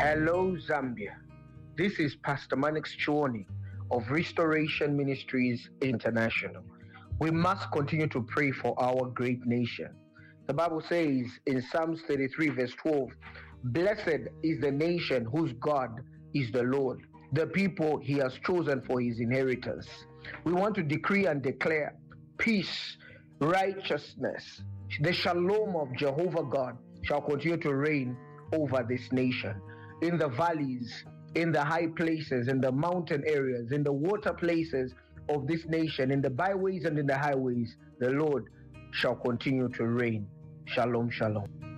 Hello, Zambia. This is Pastor Manix Chuoni of Restoration Ministries International. We must continue to pray for our great nation. The Bible says in Psalms 33 verse 12, "Blessed is the nation whose God is the Lord, the people he has chosen for his inheritance." We want to decree and declare peace, righteousness. The shalom of Jehovah God shall continue to reign over this nation. In the valleys, in the high places, in the mountain areas, in the water places of this nation, in the byways and in the highways, the Lord shall continue to reign. Shalom, shalom.